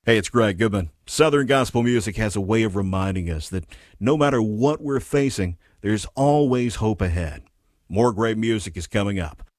Hey, it's Greg Goodman. Southern gospel music has a way of reminding us that no matter what we're facing, there's always hope ahead. More great music is coming up